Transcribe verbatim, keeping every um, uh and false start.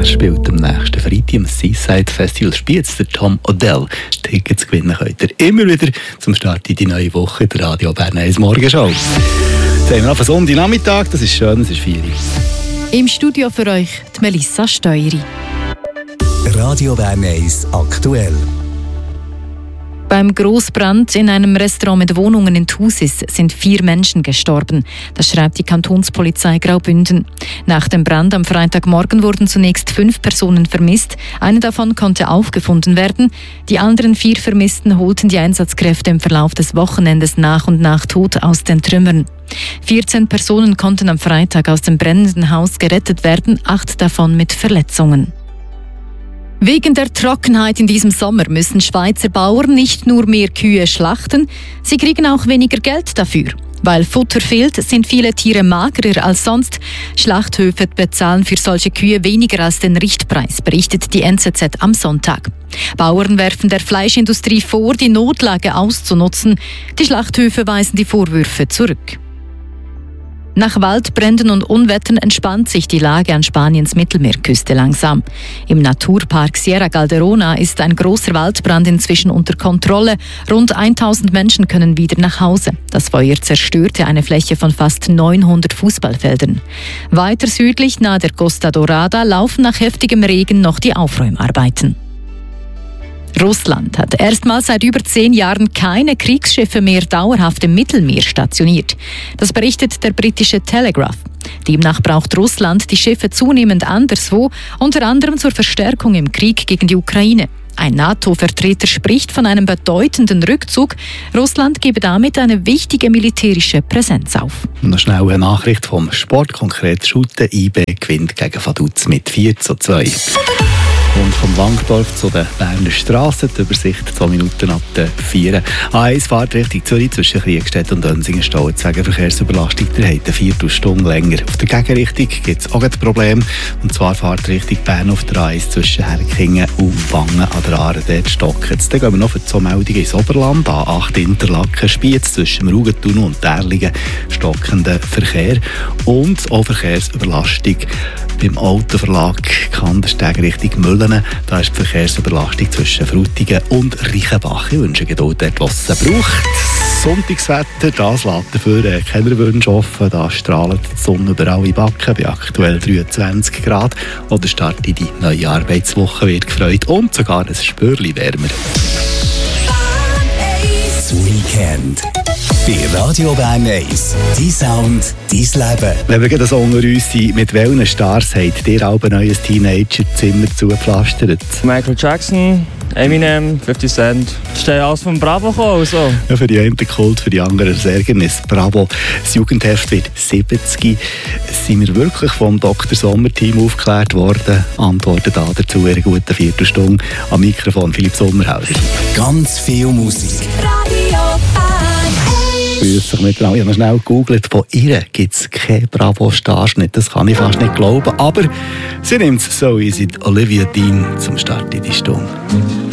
spielt am nächsten Freitag im Seaside Festival Spiez der Tom Odell. Tickets gewinnen könnt ihr immer wieder zum Start in die neue Woche in der Radio Bern eins Morgenschau. Jetzt haben wir auf einen Sonntagnachmittag, das ist schön, es ist vier Uhr. Im Studio für euch die Melissa Steueri. Radio Bern eins aktuell. Beim Grossbrand in einem Restaurant mit Wohnungen in Thusis sind vier Menschen gestorben. Das schreibt die Kantonspolizei Graubünden. Nach dem Brand am Freitagmorgen wurden zunächst fünf Personen vermisst. Eine davon konnte aufgefunden werden. Die anderen vier Vermissten holten die Einsatzkräfte im Verlauf des Wochenendes nach und nach tot aus den Trümmern. vierzehn Personen konnten am Freitag aus dem brennenden Haus gerettet werden, acht davon mit Verletzungen. Wegen der Trockenheit in diesem Sommer müssen Schweizer Bauern nicht nur mehr Kühe schlachten, sie kriegen auch weniger Geld dafür. Weil Futter fehlt, sind viele Tiere magerer als sonst. Schlachthöfe bezahlen für solche Kühe weniger als den Richtpreis, berichtet die N Z Z am Sonntag. Bauern werfen der Fleischindustrie vor, die Notlage auszunutzen. Die Schlachthöfe weisen die Vorwürfe zurück. Nach Waldbränden und Unwettern entspannt sich die Lage an Spaniens Mittelmeerküste langsam. Im Naturpark Sierra Calderona ist ein großer Waldbrand inzwischen unter Kontrolle. Rund tausend Menschen können wieder nach Hause. Das Feuer zerstörte eine Fläche von fast neunhundert Fußballfeldern. Weiter südlich, nahe der Costa Dorada, laufen nach heftigem Regen noch die Aufräumarbeiten. Russland hat erstmals seit über zehn Jahren keine Kriegsschiffe mehr dauerhaft im Mittelmeer stationiert. Das berichtet der britische Telegraph. Demnach braucht Russland die Schiffe zunehmend anderswo, unter anderem zur Verstärkung im Krieg gegen die Ukraine. Ein NATO-Vertreter spricht von einem bedeutenden Rückzug. Russland gebe damit eine wichtige militärische Präsenz auf. Noch schnell eine Nachricht vom Sport. Konkret Schulte. I B gewinnt gegen Vaduz mit vier zu zwei. Und vom Wankdorf zu den Berner Strassen, die Übersicht zwei Minuten ab der vier. A eins fährt Richtung Zürich zwischen Kriegstedt und Dönsingen Stau. Wegen Verkehrsüberlastung, der hat eine Viertelstunde länger. Auf der Gegenrichtung gibt es auch ein Problem. Und zwar fährt Richtung Bern auf der A eins zwischen Herkingen und Wangen an der Aare. Dort stockt es. Dann gehen wir noch für zwei Meldungen ins Oberland. A acht Interlaken, Spiez zwischen dem Rugentunnel und Därlingen stockender Verkehr. Und auch Verkehrsüberlastung beim Autoverlag Kandersteg Richtung Müllen. Da ist die Verkehrsüberlastung zwischen Frutigen und Reichenbach. Ich wünsche Geduld dort, was es braucht. Sonntagswetter, das lässt dafür äh, keine Wünsche offen. Da strahlt die Sonne über alle Backen bei aktuell dreiundzwanzig Grad. Oder Start in die neue Arbeitswoche wird gefreut und sogar ein Spürchen wärmer. Das Weekend bei Radio Bern eins. Dein Sound, dein Leben. Wenn wir gerade so unter uns sind, mit welchen Stars habt ihr auch ein neues Teenager-Zimmer zugepflastert? Michael Jackson, Eminem, fifty Cent. Das ist alles von Bravo gekommen. Also. Ja, für die einen Kult, für die anderen ein Ärgernis. Bravo, das Jugendheft wird siebzig. Sind wir wirklich vom Doktor Sommer-Team aufgeklärt worden? Antworten da dazu in einer guten Viertelstunde. Am Mikrofon Philipp Sommerhauser. Ganz viel Musik. Radio Grüß dich miteinander. Ich habe noch schnell gegoogelt. Von ihr gibt es keinen Bravo-Starschnitt. Das kann ich fast nicht glauben. Aber sie nimmt es so easy. Olivia Dean zum Start in die Stunde.